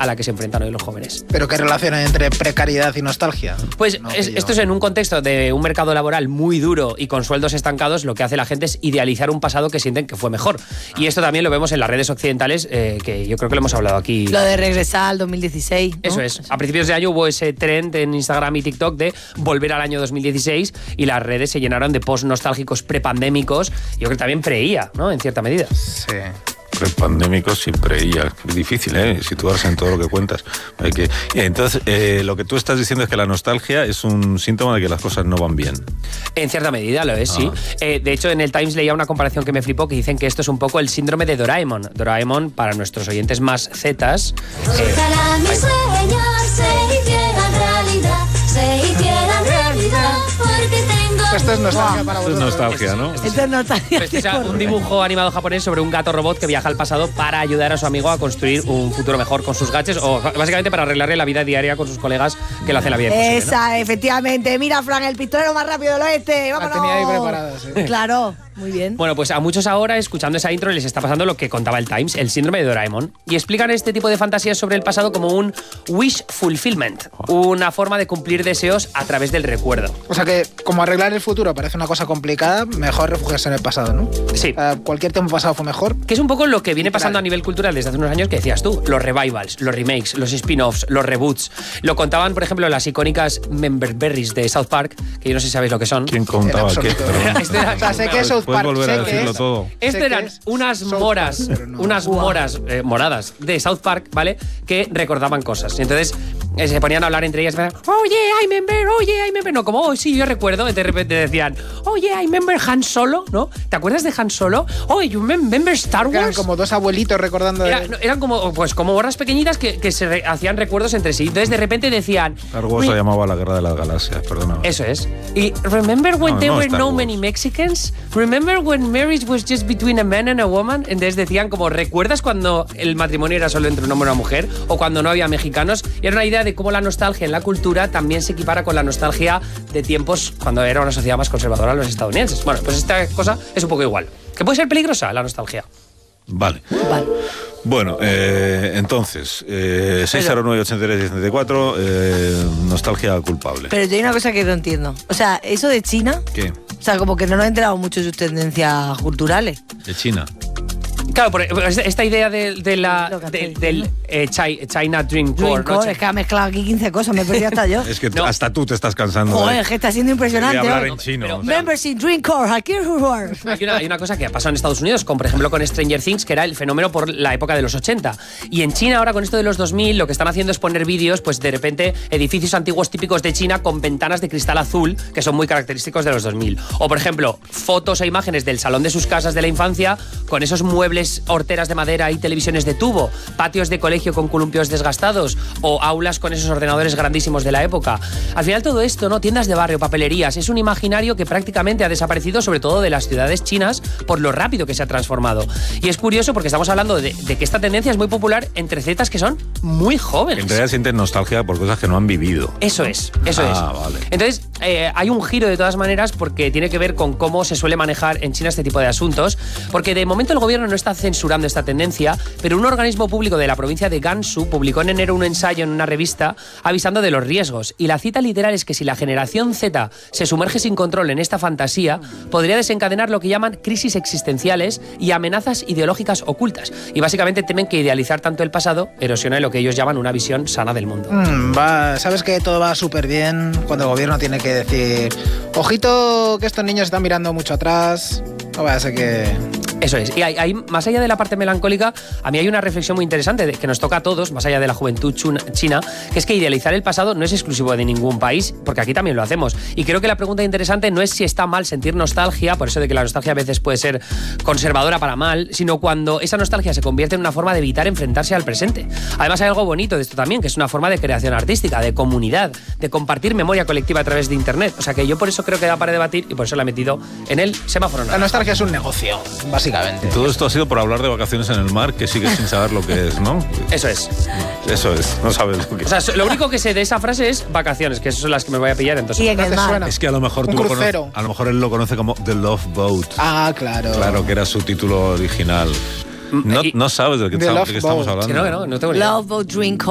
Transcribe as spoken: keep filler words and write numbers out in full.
a la que se enfrentan hoy los jóvenes. ¿Pero qué relación hay entre precariedad y nostalgia? Pues no, es, yo... esto es en un contexto de un mercado laboral muy duro y con sueldos estancados, lo que hace la gente es idealizar un pasado que sienten que fue mejor. Y esto también lo vemos en las redes occidentales, eh, que yo creo que lo hemos hablado aquí. Lo de regresar al dos mil dieciséis, ¿no? Eso es. A principios de año hubo ese trend en Instagram y TikTok de volver al año dos mil dieciséis y las redes se llenaron de posts nostálgicos prepandémicos. Yo creo que también preía, ¿no? En cierta medida. Sí. Prepandémicos siempre ya. Es difícil, ¿eh? Situarse en todo lo que cuentas. Hay que... Entonces, eh, lo que tú estás diciendo es que la nostalgia es un síntoma de que las cosas no van bien. En cierta medida lo es, ah. sí. Eh, de hecho, en el Times leía una comparación que me flipó, que dicen que esto es un poco el síndrome de Doraemon. Doraemon, para nuestros oyentes más zetas... Eh, Ojalá mis sueños se hicieran realidad, se hicieran realidad, porque tengo... Esto es nostalgia para Esto es vosotros. nostalgia, ¿no? Esto es nostalgia. Pues, o sea, un dibujo animado japonés sobre un gato robot que viaja al pasado para ayudar a su amigo a construir un futuro mejor con sus gadgets, o básicamente para arreglarle la vida diaria con sus colegas que lo hacen la vida imposible, ¿no? Esa, efectivamente. Mira, Fran, el pistolero más rápido del oeste. La ¡Vámonos! tenía ahí preparada, sí. Claro, muy bien. Bueno, pues a muchos ahora, escuchando esa intro, les está pasando lo que contaba el Times, el síndrome de Doraemon. Y explican este tipo de fantasías sobre el pasado como un wish fulfillment, una forma de cumplir deseos a través del recuerdo. O sea que, como arreglar el futuro parece una cosa complicada, mejor refugiarse en el pasado, ¿no? Sí. Uh, cualquier tiempo pasado fue mejor. Que es un poco lo que viene Literal. pasando a nivel cultural desde hace unos años, que decías tú, los revivals, los remakes, los spin-offs, los reboots. Lo contaban, por ejemplo, las icónicas Member Berries de South Park, que yo no sé si sabéis lo que son. ¿Quién contaba En qué? absoluto. Pero- Esto era- O sea, sé que es South Puedes Park, volver a sé que decirlo es- todo. Esto sé que eran es unas South moras, Park, pero no. unas Guau. moras eh, moradas de South Park, ¿vale? Que recordaban cosas. Y entonces eh, se ponían a hablar entre ellas, oye, I remember, oye, I remember. No, como, oh, sí, yo recuerdo. Y de repente decían, oye, I remember Han Solo, ¿no? ¿Te acuerdas de Han Solo? Oye, you remember Star Que eran Wars? como dos abuelitos recordando... Era- de- no, eran como, pues, como borras pequeñitas que, que se re- hacían recuerdos entre sí. Entonces de repente decían... Star Wars se "Re- llamaba la Guerra de las Galaxias, perdona. Eso es. Y remember when No, there no were Star no Wars. many Mexicans? Remember when marriage was just between a man and a woman? Entonces decían como, ¿recuerdas cuando el matrimonio era solo entre un hombre y una mujer? O cuando no había mexicanos. Y era una idea de cómo la nostalgia en la cultura también se equipara con la nostalgia de tiempos cuando era una sociedad más conservadora los estadounidenses. Bueno, pues esta cosa es un poco igual. Que puede ser peligrosa la nostalgia. Vale. Vale. Bueno, eh, entonces, eh, seis cero nueve, ochenta y tres, diecisiete cuatro, eh, nostalgia culpable. Pero yo hay una cosa que no entiendo. O sea, eso de China, ¿Qué? o sea, como que no nos he enterado mucho de sus tendencias culturales. De China. Claro, por- por esta idea de, de la, Lo que de- hacéis, del ¿no? eh, Chi- China Dream Core, Dream ¿no? Core, es que ha mezclado aquí quince cosas, me he perdido hasta yo. Es que No. hasta tú te estás cansando Joder, de, es que está siendo de impresionante. hablar hoy. en chino. pero- o sea. Members in Dream Core, aquí es jugar. Hay una, hay una cosa que ha pasado en Estados Unidos, con, por ejemplo con Stranger Things, que era el fenómeno por la época de los ochenta. Y en China ahora con esto de los dos mil lo que están haciendo es poner vídeos, pues de repente edificios antiguos típicos de China con ventanas de cristal azul, que son muy característicos de los dos mil. O por ejemplo, fotos e imágenes del salón de sus casas de la infancia con esos muebles, horteras de madera y televisiones de tubo, patios de colegio con columpios desgastados o aulas con esos ordenadores grandísimos de la época. Al final todo esto, ¿no? Tiendas de barrio, papelerías, es un imaginario que prácticamente ha desaparecido, sobre todo de las ciudades chinas, por lo rápido que se ha transformado. Y es curioso porque estamos hablando de, de que esta tendencia es muy popular entre zetas que son muy jóvenes. En realidad sienten nostalgia por cosas que no han vivido. Eso es, eso Ah, es. vale. Entonces, eh, hay un giro de todas maneras porque tiene que ver con cómo se suele manejar en China este tipo de asuntos, porque de momento el gobierno no está censurando esta tendencia, pero un organismo público de la provincia de Gansu publicó en enero un ensayo en una revista avisando de los riesgos, y la cita literal es que si la generación Z se sumerge sin control en esta fantasía, podría desencadenar lo que llaman crisis existenciales y amenazas ideológicas ocultas, y básicamente temen que idealizar tanto el pasado erosione lo que ellos llaman una visión sana del mundo. Mm, va, sabes que todo va súper bien cuando el gobierno tiene que decir, ojito que estos niños están mirando mucho atrás, no vaya a ser que... Eso es. Y hay, hay, más allá de la parte melancólica, a mí hay una reflexión muy interesante de, que nos toca a todos, más allá de la juventud chuna, china, que es que idealizar el pasado no es exclusivo de ningún país, porque aquí también lo hacemos. Y creo que la pregunta interesante no es si está mal sentir nostalgia, por eso de que la nostalgia a veces puede ser conservadora para mal, sino cuando esa nostalgia se convierte en una forma de evitar enfrentarse al presente. Además hay algo bonito de esto también, que es una forma de creación artística, de comunidad, de compartir memoria colectiva a través de Internet. O sea que yo por eso creo que da para debatir y por eso la he metido en el semáforo La naranja. nostalgia es un negocio, básicamente. Todo esto ha sido por hablar de vacaciones en el mar, que sigues sin saber lo que es, ¿no? Eso es. Eso es, no sabes lo que O es. sea, lo único que sé de esa frase es vacaciones, que esas son las que me voy a pillar entonces. Y en ¿No el te mar. suena? Es que a lo mejor Un tú lo conoces, crucero. a lo mejor él lo conoce como The Love Boat. Ah, claro. Claro, que era su título original. No, y- no sabes de qué, The estamos, Love de qué estamos Boat. hablando. Que no, que no, no tengo ni idea. Love Boat Drink